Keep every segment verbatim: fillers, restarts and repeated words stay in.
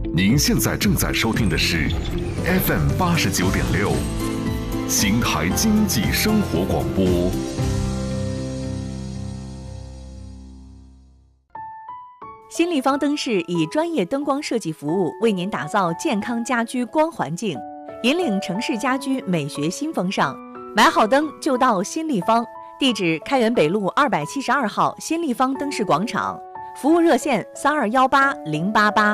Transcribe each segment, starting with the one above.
您现在正在收听的是 F M 八十九点六，邢台经济生活广播。 新立方灯饰以专业灯光设计服务，为您打造健康家居光环境，引领城市家居美学新风尚。买好灯就到新立方，地址开元北路二百七十二号新立方灯饰广场，服务热线三二幺八零八八。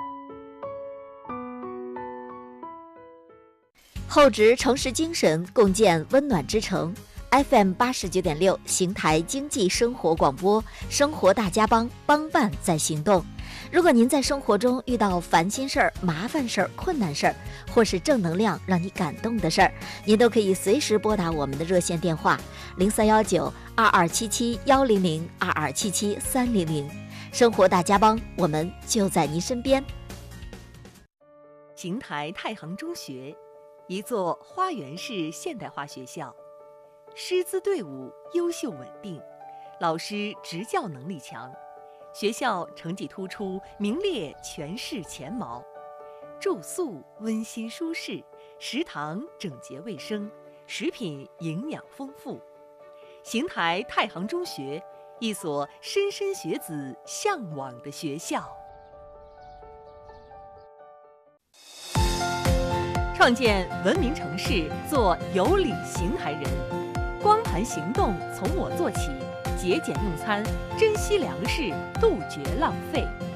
厚植城市精神，共建温暖之城。F M 八十九点六，邢台经济生活广播，生活大家帮，帮办在行动。如果您在生活中遇到烦心事儿、麻烦事儿、困难事儿，或是正能量让你感动的事儿，您都可以随时拨打我们的热线电话零三幺九二二七七幺零零二二七七三零零。生活大家帮，我们就在您身边。 邢台太行中学，一座花园式现代化学校。师资队伍优秀稳定，老师执教能力强，学校成绩突出，名列全市前茅。住宿温馨舒适，食堂整洁卫生，食品营养丰富。邢台太行中学，一所莘莘学子向往的学校。创建文明城市，做有礼邢台人。光盘行动从我做起，节俭用餐，珍惜粮食，杜绝浪费。